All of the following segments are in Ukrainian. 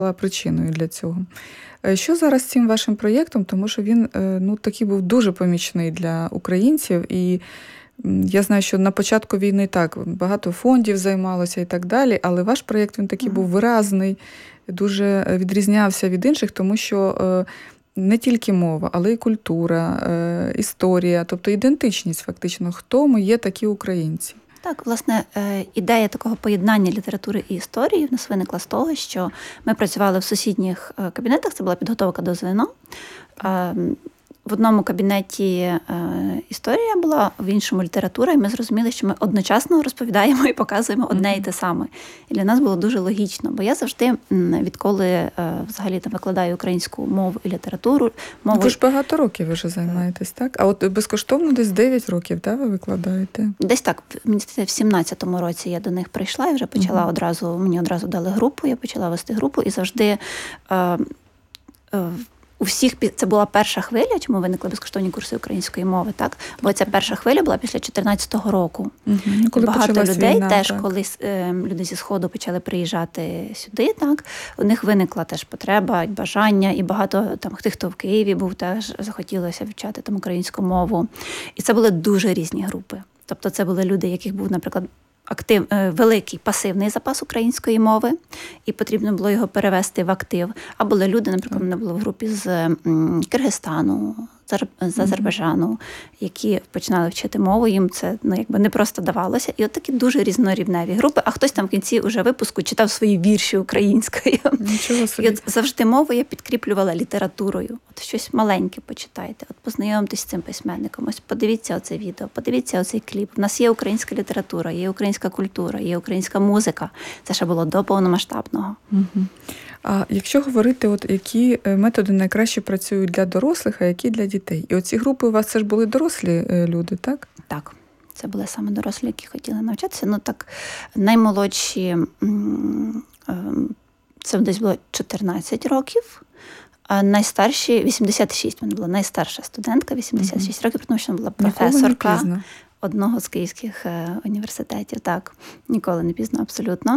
причиною для цього. Що зараз з цим вашим проєктом? Тому що він такий був дуже помічний для українців. І я знаю, що на початку війни так, багато фондів займалося і так далі, але ваш проєкт, він такий був виразний, дуже відрізнявся від інших, тому що не тільки мова, але й культура, історія, тобто ідентичність фактично. Хто ми є такі українці? Так, власне, ідея такого поєднання літератури і історії в нас виникла з того, що ми працювали в сусідніх кабінетах, це була підготовка до ЗНО. В одному кабінеті історія була, в іншому література, і ми зрозуміли, що ми одночасно розповідаємо і показуємо одне і те саме. І для нас було дуже логічно, бо я завжди, відколи взагалі там викладаю українську мову і літературу... Ви ж багато років вже займаєтесь, так? А от безкоштовно десь 9 років, так, ви викладаєте? Десь так, мені здається, в 17-му році я до них прийшла і вже почала мені одразу дали групу, я почала вести групу і завжди... У всіх це була перша хвиля, чому виникли безкоштовні курси української мови, так? Бо ця перша хвиля була після 2014 року. Коли багато людей війна, теж, так. коли люди зі Сходу почали приїжджати сюди, так, у них виникла теж потреба, бажання, і багато там тих, хто в Києві був, теж захотілося вивчати там українську мову. І це були дуже різні групи. Тобто це були люди, яких був, наприклад, великий пасивний запас української мови, і потрібно було його перевести в актив. А були люди, наприклад, мене було в групі з Киргизстану, з Азербайджану, які починали вчити мову, їм це не просто давалося. І от такі дуже різнорівневі групи, а хтось там в кінці уже випуску читав свої вірші українською. Нічого собі. І от завжди мову я підкріплювала літературою. От щось маленьке почитайте, от познайомтесь з цим письменником, ось подивіться оце відео, подивіться оцей кліп. У нас є українська література, є українська культура, є українська музика. Це ще було до повномасштабного. А якщо говорити, от які методи найкраще працюють для дорослих, а які для дітей? І оці групи у вас це ж були дорослі люди, так? Так, це були саме дорослі, які хотіли навчатися. Наймолодші, це десь було 14 років, а найстарші 86. Вона була найстарша студентка, 86 років, тому що вона була професорка одного з київських університетів. Так, ніколи не пізно, абсолютно.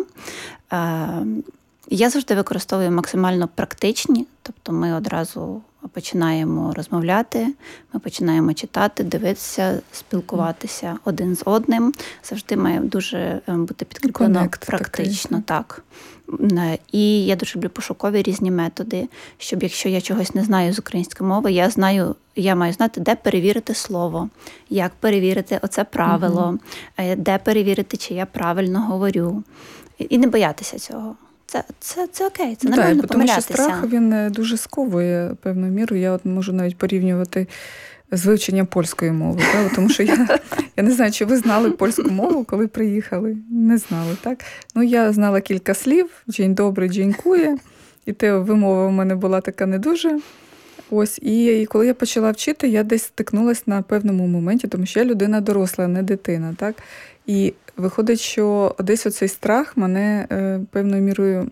Я завжди використовую максимально практичні, тобто ми одразу починаємо розмовляти, ми починаємо читати, дивитися, спілкуватися один з одним. Завжди має дуже бути підкріплено практично. Так. І я дуже люблю пошукові різні методи, щоб якщо я чогось не знаю з української мови, я маю знати, де перевірити слово, як перевірити оце правило, де перевірити, чи я правильно говорю. І не боятися цього. Це окей, це нормально помилятися. Тому що страх, він дуже сковує певною мірою. Я от можу навіть порівнювати з вивченням польської мови. Так? Тому що я не знаю, чи ви знали польську мову, коли приїхали? Не знали, так? Я знала кілька слів. Дзень добрий, дзенькує. І те вимова у мене була така не дуже. Ось, і коли я почала вчити, я десь стикнулася на певному моменті, тому що я людина доросла, не дитина, так? І виходить, що десь оцей страх мене певною мірою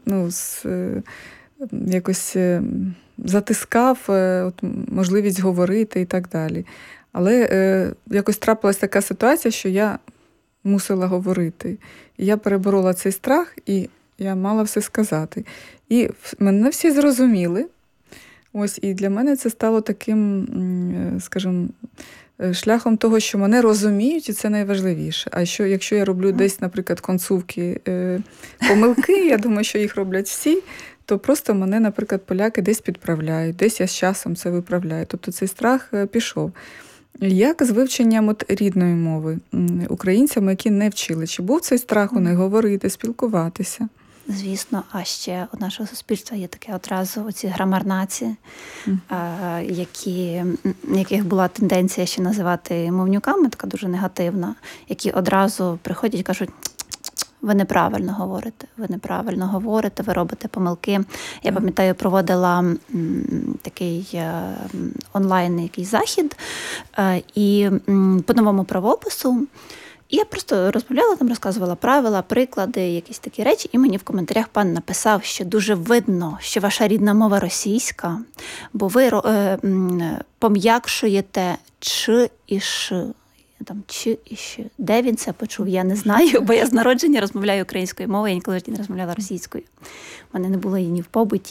якось затискав, можливість говорити і так далі. Але якось трапилась така ситуація, що я мусила говорити. І я переборола цей страх, і я мала все сказати. І мене всі зрозуміли. Ось, і для мене це стало таким, скажімо, шляхом того, що мене розуміють, і це найважливіше. А якщо я роблю десь, наприклад, концовки, помилки, я думаю, що їх роблять всі, то просто мене, наприклад, поляки десь підправляють, десь я з часом це виправляю. Тобто цей страх пішов. Як з вивченням рідної мови українцями, які не вчили? Чи був цей страх у них говорити, спілкуватися? Звісно, а ще у нашого суспільства є таке одразу оці грамарнаці, яких була тенденція ще називати мовнюками, така дуже негативна, які одразу приходять і кажуть: ви неправильно говорите, ви робите помилки. Я пам'ятаю, проводила такий онлайн якийсь захід, і по новому правопису. І я просто розмовляла, там розказувала правила, приклади, якісь такі речі, і мені в коментарях пан написав, що дуже видно, що ваша рідна мова російська, бо ви пом'якшуєте «ч» і «ш». там чи і ще. Де він це почув, я не знаю, бо я з народження розмовляю українською мовою, я ніколи не розмовляла російською. У мене не було її ні в побуті,